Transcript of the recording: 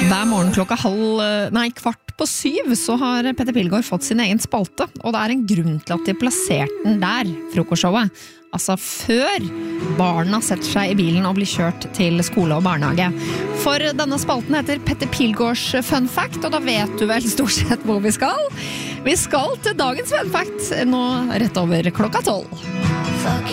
Hver morgen klokka 6:15 så har Petter Pilgaard fått sin egen spalte, og det en grunn til at de plasserte den der, frokostshowet. Altså før barna setter seg i bilen og blir kjørt til skole og barnehage. For denne spalten heter Petter Pilgaards Fun Fact, og da vet du vel stort sett hvor vi skal. Vi skal til dagens Fun Fact, nå rett over klokka 12.